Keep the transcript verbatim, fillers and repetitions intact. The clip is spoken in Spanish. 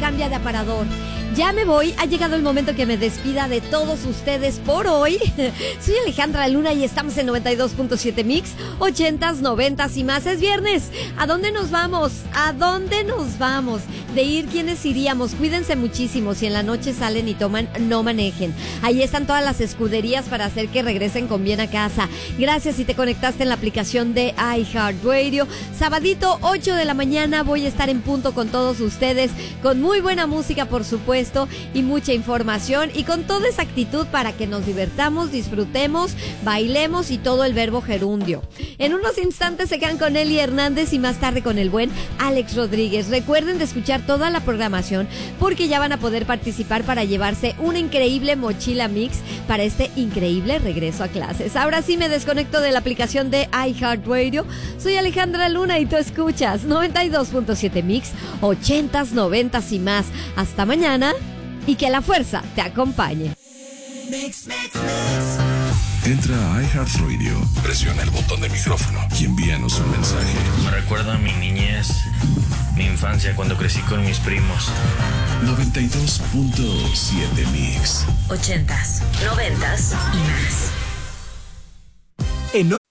cambia de aparador. Ya me voy, ha llegado el momento que me despida de todos ustedes por hoy. Soy Alejandra Luna y estamos en noventa y dos punto siete Mix, ochentas, noventas y más. Es viernes. ¿A dónde nos vamos? ¿A dónde nos vamos? De ir, ¿quiénes iríamos? Cuídense muchísimo. Si en la noche salen y toman, no manejen. Ahí están todas las escuderías para hacer que regresen con bien a casa. Gracias si te conectaste en la aplicación de iHeartRadio. Sabadito, ocho de la mañana, voy a estar en punto con todos ustedes, con muy buena música, por supuesto, y mucha información, y con toda esa actitud para que nos divertamos, disfrutemos, bailemos y todo el verbo gerundio. En unos instantes se quedan con Eli Hernández y más tarde con el buen Alex Rodríguez. Recuerden de escuchar toda la programación porque ya van a poder participar para llevarse una increíble mochila mix para este increíble regreso a clases. Ahora sí me desconecto de la aplicación de iHeartRadio. Soy Alejandra Luna y tú escuchas noventa y dos punto siete Mix, ochentas, noventas y más. Hasta mañana y que la fuerza te acompañe. Mix, mix, mix. Entra a iHeartRadio, presiona el botón de micrófono y envíanos un mensaje. Me recuerda a mi niñez, mi infancia cuando crecí con mis primos. noventa y dos punto siete Mix. Ochentas, noventas y más. En